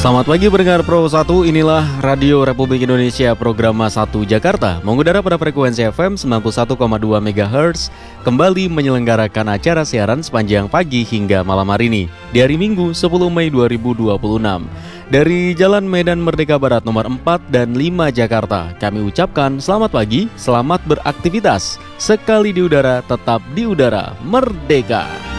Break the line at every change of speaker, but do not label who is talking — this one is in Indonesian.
Selamat pagi pendengar Pro 1, inilah Radio Republik Indonesia program 1 Jakarta mengudara pada frekuensi FM 91,2 MHz kembali menyelenggarakan acara siaran sepanjang pagi hingga malam hari ini di hari Minggu 10 Mei 2026 dari Jalan Medan Merdeka Barat nomor 4 dan 5 Jakarta. Kami ucapkan selamat pagi, selamat beraktivitas, sekali di udara tetap di udara merdeka.